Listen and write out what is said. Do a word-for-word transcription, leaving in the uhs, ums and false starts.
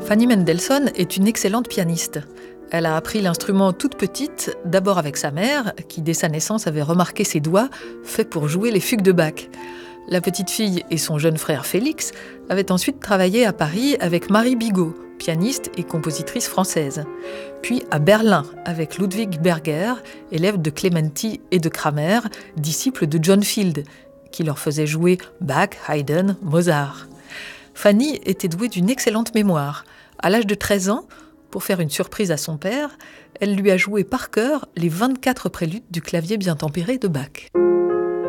Fanny Mendelssohn est une excellente pianiste. Elle a appris l'instrument toute petite, d'abord avec sa mère, qui dès sa naissance avait remarqué ses doigts faits pour jouer les fugues de Bach. La petite fille et son jeune frère Félix avaient ensuite travaillé à Paris avec Marie Bigot, pianiste et compositrice française. Puis à Berlin avec Ludwig Berger, élève de Clementi et de Kramer, disciple de John Field, qui leur faisait jouer Bach, Haydn, Mozart. Fanny était douée d'une excellente mémoire. À l'âge de treize ans, pour faire une surprise à son père, elle lui a joué par cœur les vingt-quatre préludes du clavier bien tempéré de Bach.